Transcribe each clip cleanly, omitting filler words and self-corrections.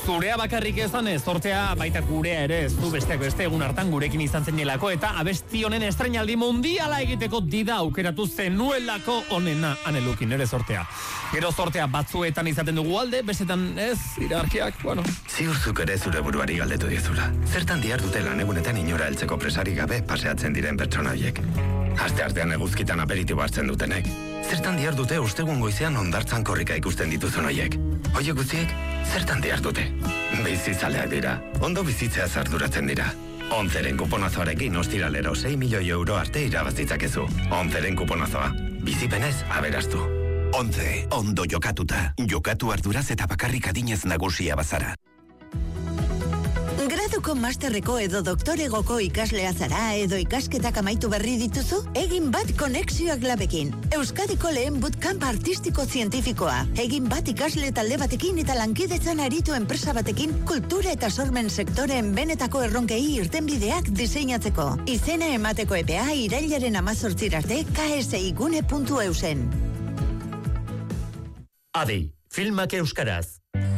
zurea bakarrik ezan ez, sortea baita gurea ere, ez du besteak beste egun hartan gurekin izan zenelako, eta abesti honen estreinaldi mundiala egiteko dida aukeratu zenuelako onena anelukin ere sortea. Gero sortea batzuetan izaten dugu alde, bestetan ez, iraarkiak, bueno. Ziurzuk ere zure buruari galdetu diezula. Zertan dihardute lan egunetan inora heltzeko presari gabe paseatzen diren pertsona horiek. Asteartean eguzkitan aperitibo hartzen dutenek. Zertan dihardute ostegun goizean hondartzan korrika ikusten dituzun horiek. Horiek guztiek, zertan dihardute? Bizizaleak dira, ondo bizitzeaz arduratzen dira. Onzeren kuponazoarekin ostiralero 6 milioi euro arte irabazitzakezu. Onzeren kuponazoa, bizipenez aberastu. 11. Ondo jokatuta. Jokatu arduraz eta bakarrik adinez nagusia bazara. Graduko masterreko edo doktoregoko ikaslea zara edo ikasketak amaitu berri dituzu? Egin bat konexioak labekin. Euskadiko lehen bootcamp artistiko zientifikoa. Egin bat ikasle talde batekin eta lankidetzan aritu enpresa batekin kultura eta sormen sektoreen benetako erronkei irtenbideak diseinatzeko. Izena emateko epea irailaren 18 arte ksigune.eusen. Adi, filmak euskaraz.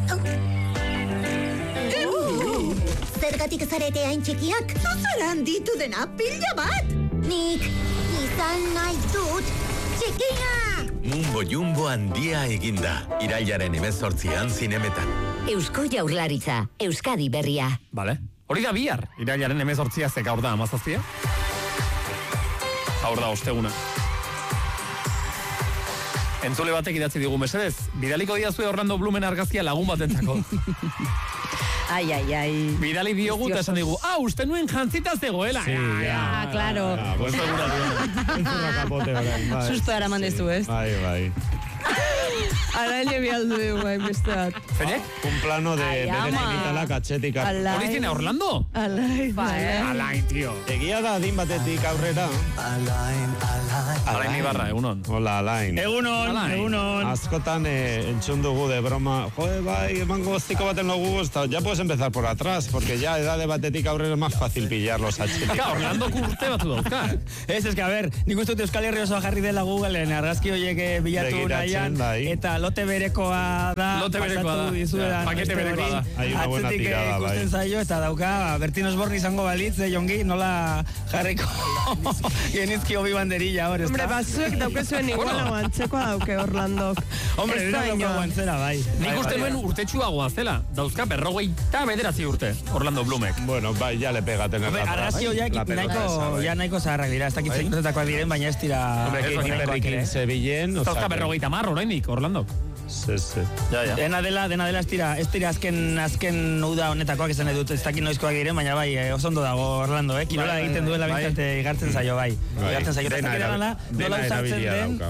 Zergatik zarete hain txikiak? Zuzeran ditu dena pila bat! Nik izan nahi dut txikia! Mumbo Jumbo handia eginda. Irailaren 18an zinemetan. Eusko Jaurlaritza, Euskadi berria. Vale. Hori da bihar, irailaren 18a ze gaur da 17. Gaur da osteguna. Entzule batek idatzi digu mesedez, bidaliko diazue Orlando Blumen argazkia lagun batentzako. Ai. Bidali diogu eta esan digu, uste nuen jantzita zegoela. Sí, ya, claro. Pues segura bien. Susto eraman dezu, ez? Bai. Araile bialdu dugu, beste bat. Zeinek? Un plano de digitalak atxetik. Hori zine Orlando? Alain, tío. Egia da adin batetik aurrera. Alain Ibarra, egunon. Hola, Alain. Egunon. Askotan entzun dugu de broma. Joder, bai, emango goztiko baten lo gusta. Ya puedes empezar por atrás, porque ya edade batetik aurrera es más fácil pillar los atxetik. Orlando kurte batu dauzka. Ez, a ver, nik uste dut Euskal Herri oso jarri dela Googleen, argazki horiek bilatu nahian, eta lote berekoa da, pakete berekoa da. Atzetik ikusten zaio, eta dauka, Bertin Osborne izango balitz, Jongi, nola jarriko genizki hobi banderilla hor, ez da? Hombre, batzuek daukezuen iguala guantzekoa dauke Orlandok. Hombre, dira dauka guantzera, bai. Nik uste nuen urtetxuagoa zela, dauzka 59 urte, Orlando Blumek. Bueno, bai, ya le pega tener la argazki horiek nahiko zaharrak dira, ez dakit zeintetakoak diren, baina ez dira... Hombre, Katy Perrykin zebilen... Zauzka 50 orainik, Orlandok. Sí. Dena dela ez dira azken uda honetakoak izan edut, ez dakit noizkoak diren, baina bai, oso ondo dago Orlando, kirola egiten duela bintzate igartzen zaio, bai. Igartzen zaio, nola usartzen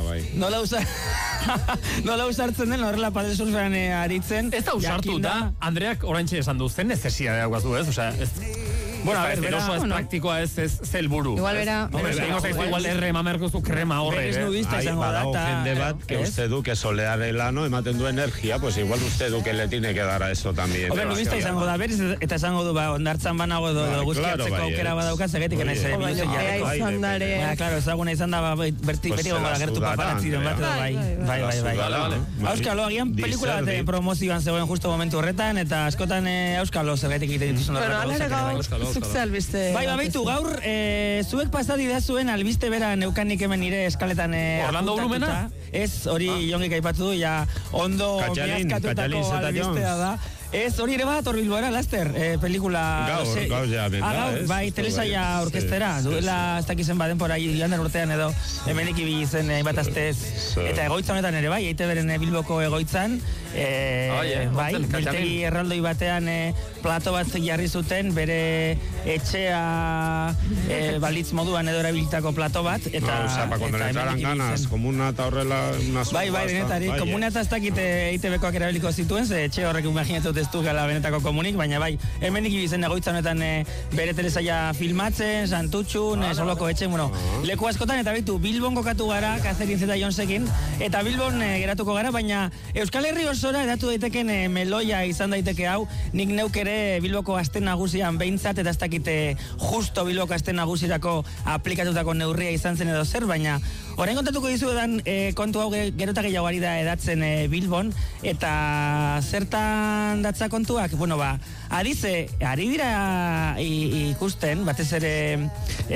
den, nola usartzen den, horrela padel surfean aritzen. Ez da usartu, da, Andreak oraintxe esan du, zen necesia de aguazu, ez? Osea, ez... Bueno, a ver, es praktikoa ez zelburu. Igual bera. Igual erre mamerkozu krema horre. Ez nudista izango da. Jende bat, que uste du, que solear el ano, ematen du energia, pues igual uste du, que le tiene que dar a eso también. Hombre, nudista izango da, berriz, eta izango du, ondartzan banago edo guztiatzeko aukera badauka, zegetik nahi zer. Claro, ezaguna izan da, beti gongo da gertu paparazziren bat, bai. Auskalo, agian pelikula bat promozioan zegoen justo momentu horretan, eta askotan Auskalo zergetik egiten dituzun Bai, babaitu, gaur, zuek pasadi da zuen albiste bera neukanik hemen nire eskaletan Orlando Blumena? Ez, hori jongik aipatu du, ja ondo miazkatutako albistea da. Ez, hori ere bat, Bilboera, Laster, pelikula... Gaur ja, bai, telesaia orkestera, duela, ez dakizen baden por ahí, joan urtean edo, hemenik ibili zen bat aztez, eta egoitza honetan ere bai, eite beren Bilboko egoitzan, bai, biltegi erraldoi batean plato bat jarri zuten, bere etxea balitz moduan edo erabilitako plato bat, eta... Para cuando le echaran ganas, komuna eta horrela... Bai, denetari, komuna eta ez dakit EITB-koak erabiliko zituen, ze etxe horrek imaginatu ez du gala benetako komunik, baina bai, hemenik ibizen egoitza honetan bere telesaia filmatzen, Santutxun, Soloko etxe, bueno, leku askotan, eta bitu, Bilbon kokatu gara, Kazerin Zeta Jonsekin, eta Bilbon geratuko gara, baina Euskal Herri osora edatu daiteken meloia izan daiteke hau, nik neuk ere Bilboko aste nagusian behintzat, eta ez dakite justo Bilboko aste nagusirako aplikatutako neurria izan zen edo zer, baina orain kontatuko dizuetan kontu hau gero eta gehiago ari da edatzen Bilbon, eta zertan datza kontuak, bueno, adize, ari dira ikusten, batez ere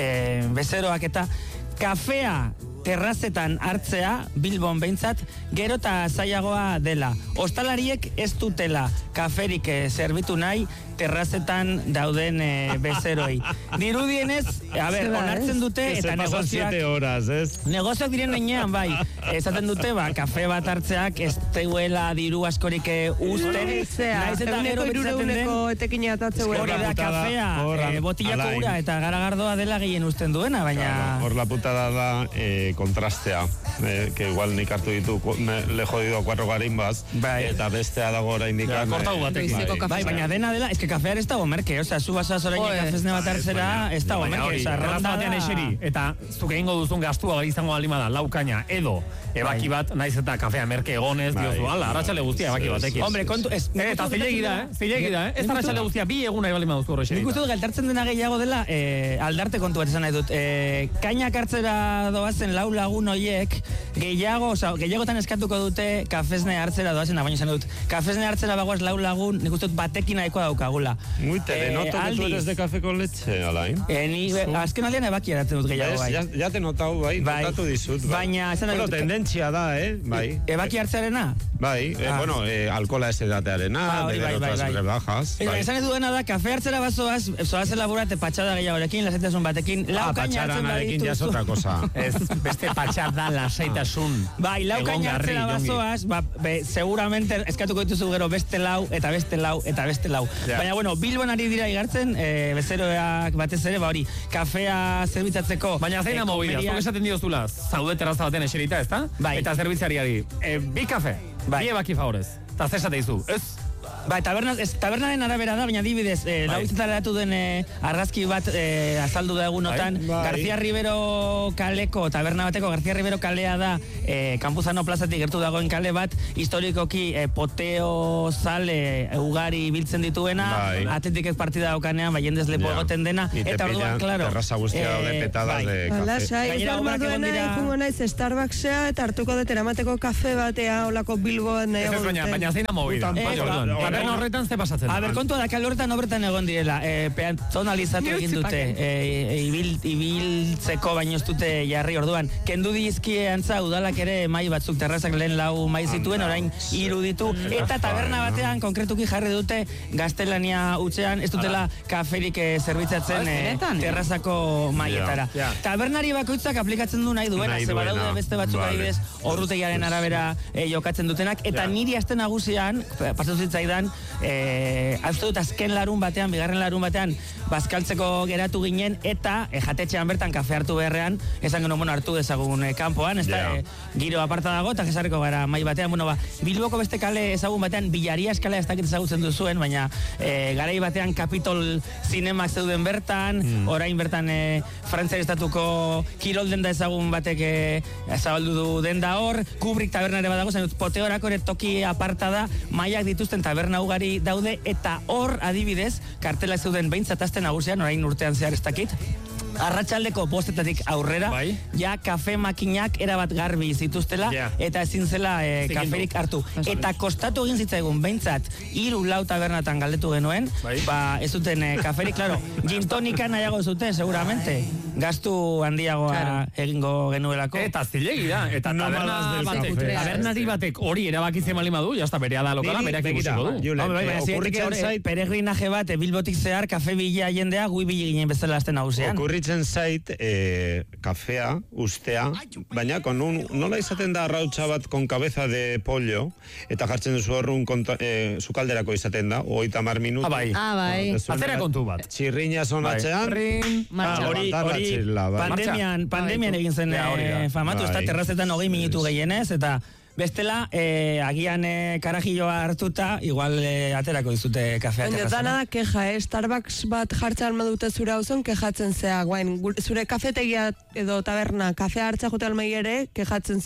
bezeroak eta kafea terrazetan hartzea, Bilbon behintzat, gero eta zailagoa dela. Ostalariek ez dutela kaferik zerbitu nahi, terrazetan dauden bezeroi. Dirudienez, onartzen dute eta negozioak... 7 horas, ez? Negozioak diren nenean, bai. Esaten dute, kafe bat hartzeak ez teuela diru askorik usten. Naiz eta gero betzaten den... etekina atatzeu. Hori da, kafea, botillako ura eta garagardoa dela gehien usten duena, baina... Hor la putada da kontrastea, que igual nik hartu ditu, le jodido 4 garimbas, eta bestea dago oraindik. Kortau batekin. Bai, baina dena dela, es que kafear ez dago merke, osea, zu basaz orain kafesne bat hartzera, ez dago merke, osea, ronda batean eseri, eta zuk egingo duzun gastua izango alimada, laukaina, edo, ebaki bat, naiz eta kafea merke egonez, diozu, ala, arratxale guztia ebaki batekin. Hombre, kontu, ez... Eta zilegi da, ez arratxale guztia, bi eguna ebalima duzu horrexeri. Nik uste dut galtartzen dena gehiago dela, aldarte kontu bat esan nahi dut, kainak hartzera doazen lau lagun hoiek, gehiagotan eskatuko dute kafesne hartzera doazen, baina esan dut, kafesne hartzera bagoaz lau lagun, nik uste dut batekin nahiko daukagula. Muy te denoto que tú eres de café con leche, Alain. Ni azken aldean ebaki eratzen dut gehiago, bai. Ja te notau, bai, notatu dizut. Baina, esan dut... Bueno, tendentzia da, bai. Ebaki hartzearena? Bai, bueno, alkola ez edatearena, de otras rebajas. Esan ez duena da, kafe hartzera bazoaz, zoaz elaborate patxada gehiagorekin, lasaitasun batekin, laukaina hartzen badituzu. Ya es otra cosa. Ez, beste patxada, lasaitasun. Bai, laukaina hartzera bazoaz, seguramente eskatuko dituzu gero beste lau, eta beste lau, eta beste lau. Baina, bueno, Bilbon ari dira igartzen, bezeroak batez ere, hori, kafea zerbitzatzeko... Baina zein amobida, zuk esaten diozula, zaude terraza baten eserita, ezta? Bai. Eta zerbitzariari, bi kafe, bi ebaki favorez, eta zesate dizu, ez? Bai, tabernaren arabera da, baina dibidez, lauitzetan eratu den argazki bat azaldu da egunotan, García Rivero kaleko, taberna bateko García Rivero kalea da, Campuzano plazatik gertu dagoen kale bat, historikoki poteo zale ugari biltzen dituena, atletik ez partida daukanean, bai jendez lepo egoten dena, eta orduan, klaro. Terraza guztia daude petadas de kafe. Lasai, ez armaduena ikungo naiz Starbucksea, eta hartuko dut eramateko kafe batea, olako Bilboan egon duten. Baina zein amobida. Taberna horretan ze pasatzen. A ber, kontua da, kalorretan horretan egon direla. Peatonalizatu egin dute. Ibiltzeko baino ez dute jarri orduan. Kendu dizkie antza udalak ere mai batzuk terrazak lehen lau mai zituen, orain 3 ditu. Eta taberna batean konkretuki jarri dute gaztelania utzean, ez dutela kaferik zerbitzatzen terrazako maietara. Tabernari bakoitzak aplikatzen du nahi duena, ze badaude beste batzuk adibidez orrutegiaren arabera jokatzen dutenak, eta niri aste nagusian, pasatu zitzaidan, uste dut azken larun batean, bigarren larun batean, bazkaltzeko geratu ginen, eta jatetxean bertan kafe hartu beharrean, esan genuen, bueno, hartu dezagun kanpoan, ez da, giro aparta dago, eta jesarriko gara mai batean, bueno, Bilboko beste kale ezagun batean, Billaria eskalea ez dakit ezagutzen duzuen, baina garai batean Capitol Zinemak zeuden bertan, orain bertan Frantziar estatuko kirol denda ezagun batek zabaldu du denda hor, Kubrick tabernare badago, zen poteorako ere toki aparta da, maiak dituzten taberna ugari daude, eta hor adibidez, kartela zeuden behintzat aste nagusian, orain urtean zehar ez dakit, arratsaldeko 5 aurrera, ja kafe makinak erabat garbi zituztela, eta ezin zela kaferik hartu. Eta kostatu egin zitzaigun, behintzat, 3-4 tabernatan galdetu genuen, ez zuten kaferik, klaro, gin tonika nahiago zuten, seguramente, gastu handiagoa egingo genuelako. Eta zilegi da, eta tabernari batek hori erabakitzen malima du, jazta berea da lokala, bereak ikusiko du. Peregrinaje bat, Bilbotik zehar, kafe bila jendea, gui bili ginen bezala azten hausean. Zait, kafea, ustea, baina nola izaten da arrautza bat con cabeza de pollo, eta jartzen duzu horrun sukalderako izaten da, 30 minutu. Bai. Atzera kontu bat. Txirriña sonatzean. Hori pandemian egin zen famatu, ez da terrazetan 20 minutu gehienez, eta bestela, agian karajilloa hartuta, igual aterako dizute kafea terrazan. Dana da keja, Starbucks bat jartzen almadute zure hauzon, kejatzen zea. Guain, zure kafetegia edo taberna, kafea hartza jote almei ere, kejatzen zea.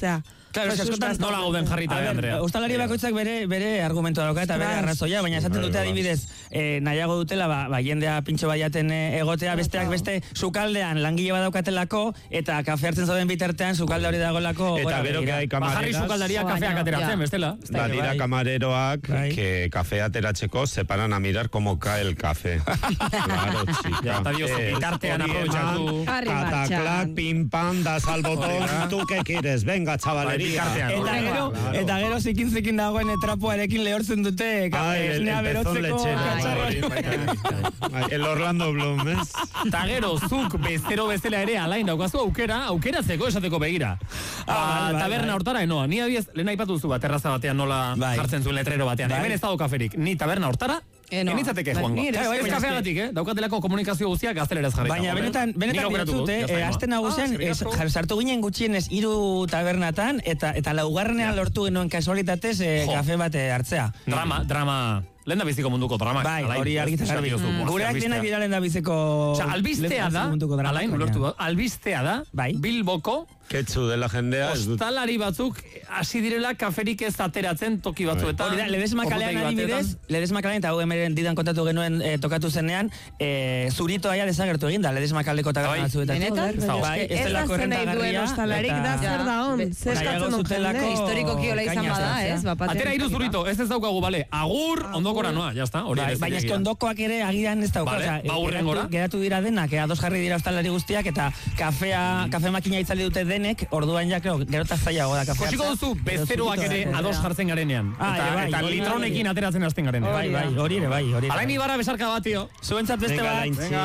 Claro, askotan nola gauden jarrita, Andrea. Ostalari bakoitzak bere argumentua dauka eta bere arrazoia, baina esaten dute adibidez, nahiago dutela, jendea pintxo baiaten egotea, besteak beste sukaldean langile badaukatelako, eta kafe hartzen zauden bitartean sukalde hori dagoelako. Eta gero que hay camareras. Bajarri sukaldaria kafeak ateratzen, bestela. Badira kamareroak que kafea ateratzeko se paran a mirar cómo cae el café. Claro, chica. Eta diozu, bitartean aprobetxatu. Cataclac, pim pam, das al botón, ¿tú qué quieres? Venga, chavalería. Eta gero zikin dagoen trapoarekin lehortzen dute esnea berotzeko katxarro. El Orlando Bloom, ez? Eta gero, zuk bezero bezala ere alain daukazu aukeratzeko esateko begira. Taberna hortara, enoa, ni abiez, lehen aipatu zu bat, terraza batean nola jartzen zuen letrero batean. Hemen ez dago kaferik, ni taberna hortara, enitzateke joango. Ez kafeagatik, daukatelako komunikazio guztiak gazteleraz jarri. Baina benetan dizute, aste nagusian, sartu ginen gutxienez 3 tabernatan, eta laugarrenean lortu genuen kasualitatez kafe bat hartzea. Drama... Lehen da biziko munduko drama. Bai, hori argitzen garbi. Gureak denak dira lehen da biziko... Albistea da, alain, ulertu, albistea da, Bilboko... Ketzu dela jendea... Ostalari batzuk hasi direla kaferik ez ateratzen toki batzuetan. Hori da, Ledesma kalean adibidez, Ledesma kalean, eta hau hemen didan kontatu genuen tokatu zenean, zuritoa desagertu egin da, Ledesma kaleko taberna batzuetan. Benetan? Ez da zen nahi duen ostalarik da zer da hon, zer eskatzen dut jende. Historikoki hola izan bada, ez? Atera 3 zurito, ez daukagu, bale, agur, ondokora noa, jazta. Baina ez ondokoak ere agian ez dauka. Geratu dira denak, ados jarri dira ostalari guztiak, eta kafe makina itzali dute denek, orduan ja, gerota zailago da kafea. Kosiko duzu, bezeroak ere ados jartzen garenean. Eta litronekin ateratzen hasten garenean. Hori ere bai. Alain Ibarra besarka bat, tio. Zuentzat beste bat.